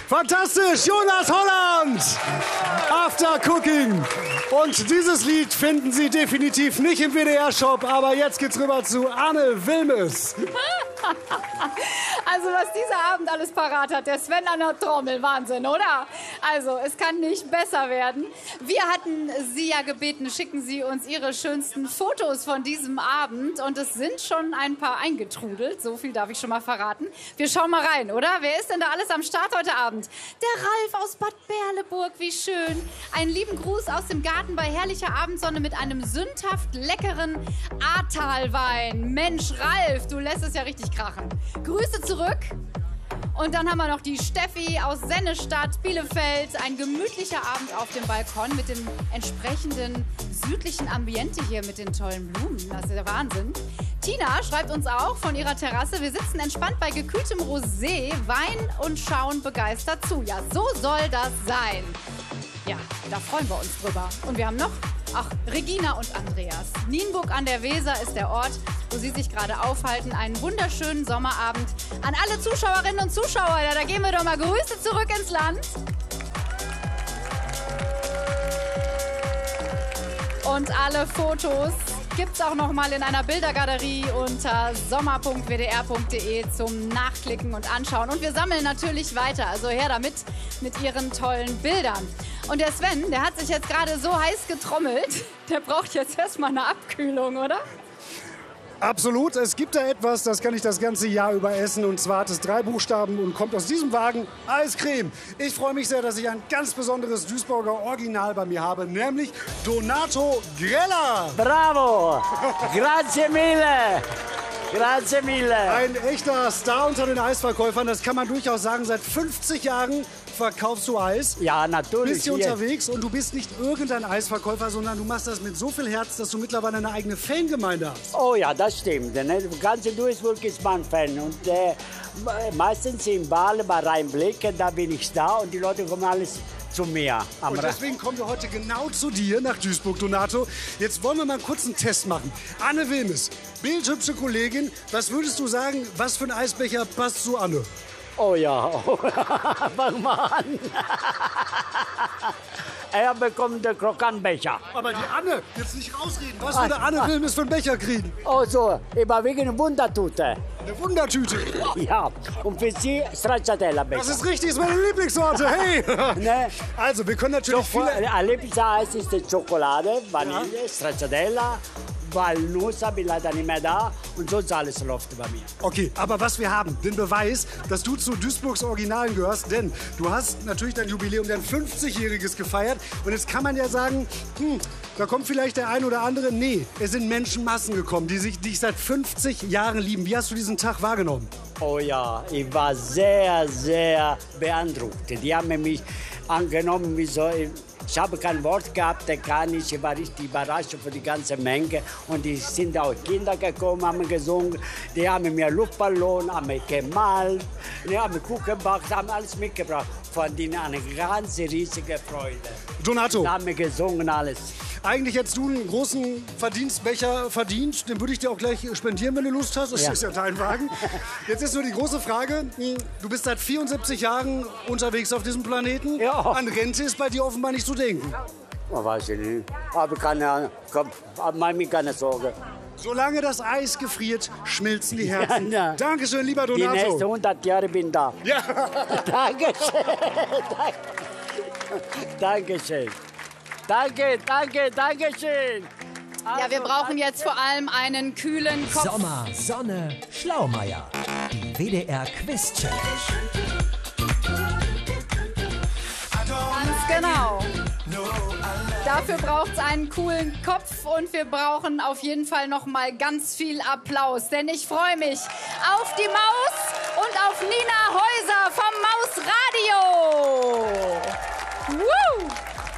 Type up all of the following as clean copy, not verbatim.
Fantastisch, Jonas Holland! After Cooking. Und dieses Lied finden Sie definitiv nicht im WDR-Shop, aber jetzt geht's rüber zu Anne Wilmes. Also was dieser Abend alles parat hat, der Sven an der Trommel, Wahnsinn, oder? Also es kann nicht besser werden. Wir hatten Sie ja gebeten, schicken Sie uns Ihre schönsten Fotos von diesem Abend und es sind schon ein paar eingetrudelt, so viel darf ich schon mal verraten. Wir schauen mal rein, oder? Wer ist denn da alles am Start heute Abend? Der Ralf aus Bad Berleburg, wie schön. Einen lieben Gruß aus dem Garten bei herrlicher Abendsonne mit einem sündhaft leckeren Ahrtalwein. Mensch, Ralf, du lässt es ja richtig krachen. Grüße zurück. Und dann haben wir noch die Steffi aus Sennestadt, Bielefeld. Ein gemütlicher Abend auf dem Balkon mit dem entsprechenden südlichen Ambiente hier mit den tollen Blumen. Das ist der Wahnsinn. Tina schreibt uns auch von ihrer Terrasse: Wir sitzen entspannt bei gekühltem Rosé, Wein und schauen begeistert zu. Ja, so soll das sein. Ja, da freuen wir uns drüber. Und wir haben noch, Regina und Andreas. Nienburg an der Weser ist der Ort, wo sie sich gerade aufhalten. Einen wunderschönen Sommerabend. An alle Zuschauerinnen und Zuschauer, da geben wir doch mal Grüße zurück ins Land. Und alle Fotos gibt's auch noch mal in einer Bildergalerie unter sommer.wdr.de zum Nachklicken und Anschauen. Und wir sammeln natürlich weiter, also her damit mit Ihren tollen Bildern. Und der Sven, der hat sich jetzt gerade so heiß getrommelt, der braucht jetzt erstmal eine Abkühlung, oder? Absolut, es gibt da etwas, das kann ich das ganze Jahr über essen. Und zwar hat es 3 Buchstaben und kommt aus diesem Wagen: Eiscreme. Ich freue mich sehr, dass ich ein ganz besonderes Duisburger Original bei mir habe, nämlich Donato Grella. Bravo! Grazie mille! Grazie mille! Ein echter Star unter den Eisverkäufern, das kann man durchaus sagen. Seit 50 Jahren verkaufst du Eis. Ja, natürlich. Bist hier unterwegs und du bist nicht irgendein Eisverkäufer, sondern du machst das mit so viel Herz, dass du mittlerweile eine eigene Fangemeinde hast. Oh ja, das stimmt. Ganz Duisburg ist mein Fan. Und meistens im Ball bei Rheinblick, da bin ich da und die Leute kommen alles zu mir. Und deswegen kommen wir heute genau zu dir nach Duisburg, Donato. Jetzt wollen wir mal kurz einen Test machen. Anne Wilmes, bildhübsche Kollegin, was würdest du sagen, was für ein Eisbecher passt zu Anne? Oh ja, fang mal an. Er bekommt den Krokantbecher. Aber die Anne, jetzt nicht rausreden. Was würde Anne Wilmes für einen Becher kriegen? Oh so, überwiegend eine Wundertüte. Eine Wundertüte? Ja, und für Sie Stracciatella-Becher. Das ist richtig, ist meine Lieblingssorte, hey! Ne? Also, wir können natürlich viele... Lieblingseis ist die Schokolade, Vanille, ja. Stracciatella, weil Nuss bin ich leider nicht mehr da und sonst alles läuft bei mir. Okay, aber was wir haben, den Beweis, dass du zu Duisburgs Originalen gehörst, denn du hast natürlich dein Jubiläum, dein 50-jähriges gefeiert und jetzt kann man ja sagen, da kommt vielleicht der ein oder andere, nee, es sind Menschenmassen gekommen, die dich seit 50 Jahren lieben. Wie hast du diesen Tag wahrgenommen? Oh ja, ich war sehr, sehr beeindruckt. Die haben mich angenommen wie so... Ich habe kein Wort gehabt, ich war richtig überrascht für die ganze Menge. Und es sind auch Kinder gekommen, haben gesungen, die haben mir Luftballon, haben mich gemalt, die haben Kuchen gebacken, haben alles mitgebracht. Von denen eine ganz riesige Freude. Donato. Die haben gesungen, alles. Eigentlich hättest du einen großen Verdienstbecher verdient. Den würde ich dir auch gleich spendieren, wenn du Lust hast. Das ist ja dein Wagen. Jetzt ist nur die große Frage. Du bist seit 74 Jahren unterwegs auf diesem Planeten. Ja. An Rente ist bei dir offenbar nicht zu denken. Weiß ich nicht. Aber mach mir keine Sorge. Solange das Eis gefriert, schmilzen die Herzen. Ja, Dankeschön, lieber Donato. Die nächsten 100 Jahre bin ich da. Ja. Dankeschön. Dankeschön. Dankeschön. Also, ja, wir brauchen jetzt vor allem einen kühlen Kopf. Sommer, Sonne, Schlaumeier. Die WDR Quiz Challenge. Ganz genau. Dafür braucht es einen coolen Kopf und wir brauchen auf jeden Fall noch mal ganz viel Applaus. Denn ich freue mich auf die Maus und auf Nina Häuser vom Mausradio. Woo!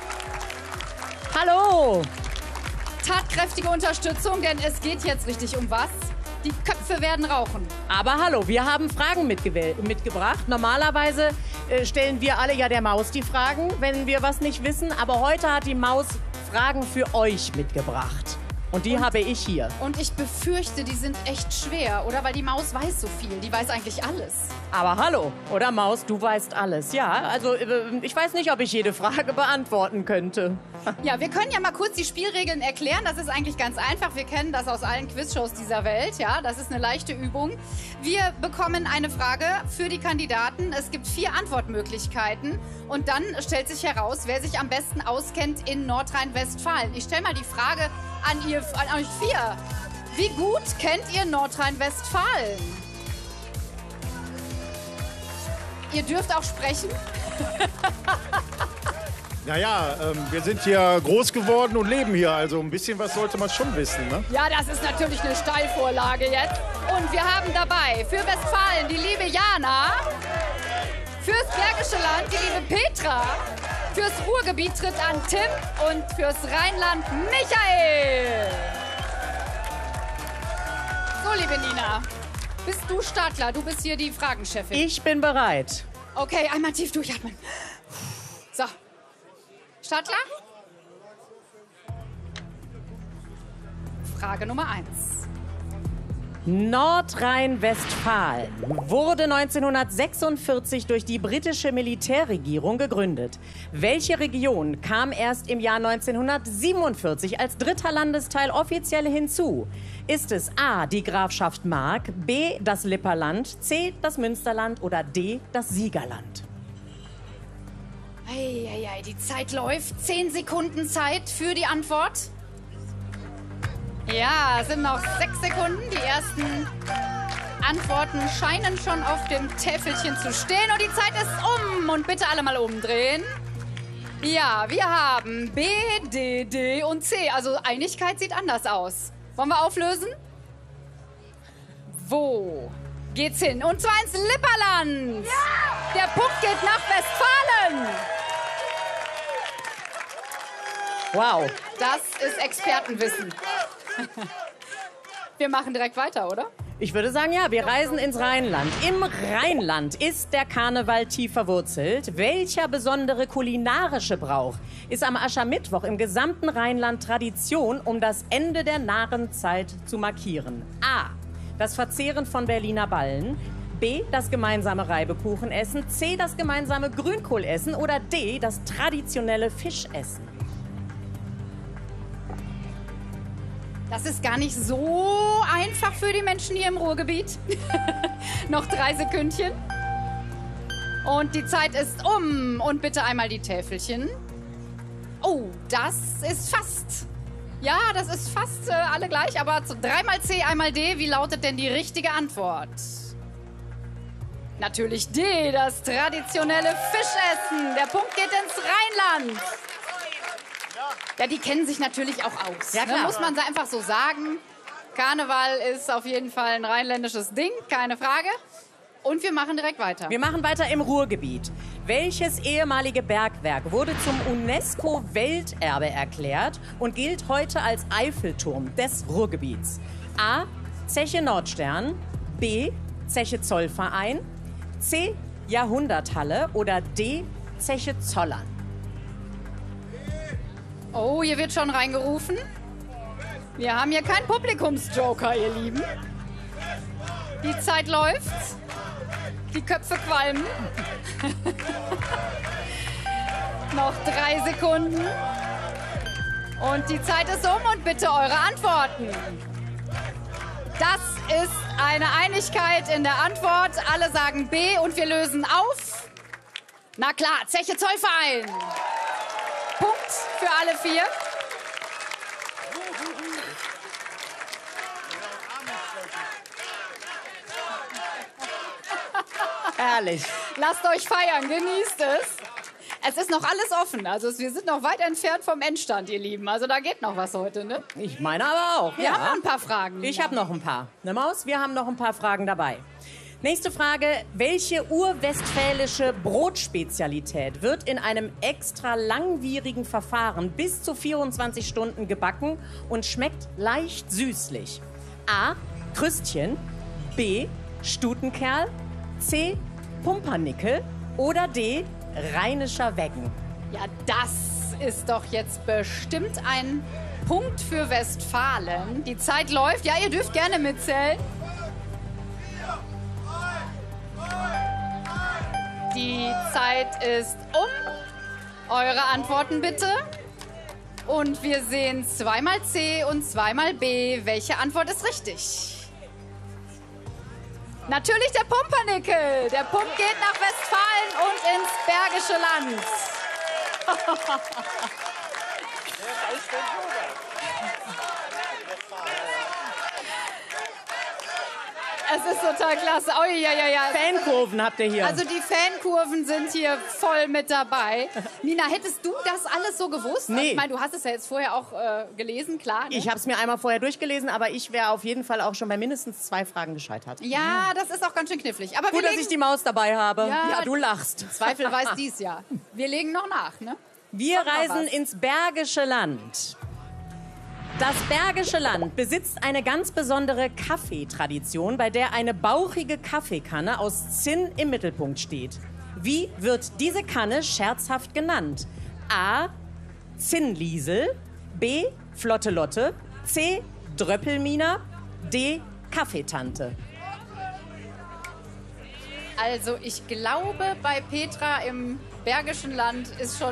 Hallo! Tatkräftige Unterstützung, denn es geht jetzt richtig um was. Die Köpfe werden rauchen. Aber hallo, wir haben Fragen mitgebracht. Normalerweise stellen wir alle ja der Maus die Fragen, wenn wir was nicht wissen. Aber heute hat die Maus Fragen für euch mitgebracht. Und die habe ich hier. Und ich befürchte, die sind echt schwer, oder? Weil die Maus weiß so viel. Die weiß eigentlich alles. Aber hallo, oder Maus, du weißt alles. Ja, also ich weiß nicht, ob ich jede Frage beantworten könnte. Ja, wir können ja mal kurz die Spielregeln erklären. Das ist eigentlich ganz einfach. Wir kennen das aus allen Quizshows dieser Welt. Ja, das ist eine leichte Übung. Wir bekommen eine Frage für die Kandidaten. Es gibt 4 Antwortmöglichkeiten. Und dann stellt sich heraus, wer sich am besten auskennt in Nordrhein-Westfalen. Ich stelle mal die Frage an euch 4. Wie gut kennt ihr Nordrhein-Westfalen? Ihr dürft auch sprechen. Naja, wir sind hier groß geworden und leben hier. Also ein bisschen was sollte man schon wissen, ne? Ja, das ist natürlich eine Steilvorlage jetzt. Und wir haben dabei für Westfalen die liebe Jana, fürs Bergische Land die liebe Petra, fürs Ruhrgebiet tritt an Tim und fürs Rheinland Michael. So, liebe Nina, bist du Startklar? Du bist hier die Fragenchefin. Ich bin bereit. Okay, einmal tief durchatmen. So. Startklar? Frage Nummer 1. Nordrhein-Westfalen wurde 1946 durch die britische Militärregierung gegründet. Welche Region kam erst im Jahr 1947 als dritter Landesteil offiziell hinzu? Ist es A, die Grafschaft Mark, B, das Lipperland, C, das Münsterland oder D, das Siegerland? Eieiei, die Zeit läuft. 10 Sekunden Zeit für die Antwort. Ja, es sind noch 6 Sekunden. Die ersten Antworten scheinen schon auf dem Täfelchen zu stehen. Und die Zeit ist um. Und bitte alle mal umdrehen. Ja, wir haben B, D, D und C. Also Einigkeit sieht anders aus. Wollen wir auflösen? Wo geht's hin? Und zwar ins Lipperland. Ja! Der Punkt geht nach Westfalen. Wow. Das ist Expertenwissen. Wir machen direkt weiter, oder? Ich würde sagen, ja, wir reisen ins Rheinland. Im Rheinland ist der Karneval tief verwurzelt. Welcher besondere kulinarische Brauch ist am Aschermittwoch im gesamten Rheinland Tradition, um das Ende der Narrenzeit zu markieren? A. Das Verzehren von Berliner Ballen. B. Das gemeinsame Reibekuchenessen. C. Das gemeinsame Grünkohlessen. Oder D. Das traditionelle Fischessen. Das ist gar nicht so einfach für die Menschen hier im Ruhrgebiet. Noch 3 Sekündchen. Und die Zeit ist um. Und bitte einmal die Täfelchen. Oh, das ist fast. Ja, das ist fast alle gleich. Aber 3 mal C, einmal D. Wie lautet denn die richtige Antwort? Natürlich D, das traditionelle Fischessen. Der Punkt geht ins Rheinland. Ja, die kennen sich natürlich auch aus. Ja, klar. Ne? Muss man einfach so sagen. Karneval ist auf jeden Fall ein rheinländisches Ding, keine Frage. Und wir machen direkt weiter. Wir machen weiter im Ruhrgebiet. Welches ehemalige Bergwerk wurde zum UNESCO-Welterbe erklärt und gilt heute als Eiffelturm des Ruhrgebiets? A. Zeche Nordstern. B. Zeche Zollverein. C. Jahrhunderthalle. Oder D. Zeche Zollern. Oh, hier wird schon reingerufen. Wir haben hier keinen Publikumsjoker, ihr Lieben. Die Zeit läuft. Die Köpfe qualmen. Noch 3 Sekunden. Und die Zeit ist um und bitte eure Antworten. Das ist eine Einigkeit in der Antwort. Alle sagen B und wir lösen auf. Na klar, Zeche Zollverein. Punkt für alle 4. Herrlich. Lasst euch feiern, genießt es. Es ist noch alles offen, also wir sind noch weit entfernt vom Endstand, ihr Lieben. Also da geht noch was heute, ne? Ich meine aber auch. Wir haben noch ein paar Fragen. Ich habe noch ein paar. Ne Maus, wir haben noch ein paar Fragen dabei. Nächste Frage. Welche urwestfälische Brotspezialität wird in einem extra langwierigen Verfahren bis zu 24 Stunden gebacken und schmeckt leicht süßlich? A. Krüstchen. B. Stutenkerl. C. Pumpernickel. Oder D. Rheinischer Weggen. Ja, das ist doch jetzt bestimmt ein Punkt für Westfalen. Die Zeit läuft. Ja, ihr dürft gerne mitzählen. Die Zeit ist um. Eure Antworten bitte. Und wir sehen zweimal C und zweimal B. Welche Antwort ist richtig? Natürlich der Pumpernickel. Der Punkt geht nach Westfalen und ins Bergische Land. Es ist total klasse. Oh, ja. Fankurven habt ihr hier. Also die Fankurven sind hier voll mit dabei. Nina, hättest du das alles so gewusst? Nee. Ich meine, du hast es ja jetzt vorher auch gelesen, klar. Ne? Ich habe es mir einmal vorher durchgelesen, aber ich wäre auf jeden Fall auch schon bei mindestens 2 Fragen gescheitert. Ja, das ist auch ganz schön knifflig. Aber Gut, dass ich die Maus dabei habe. Ja, du lachst. Zweifel weiß dies ja. Wir legen noch nach, ne? Wir Sag mal reisen was. ins Bergische Land. Das Bergische Land besitzt eine ganz besondere Kaffeetradition, bei der eine bauchige Kaffeekanne aus Zinn im Mittelpunkt steht. Wie wird diese Kanne scherzhaft genannt? A. Zinnliesel, B. Flotte Lotte, C. Dröppelmina, D. Kaffeetante. Also ich glaube, bei Petra im Bergischen Land ist schon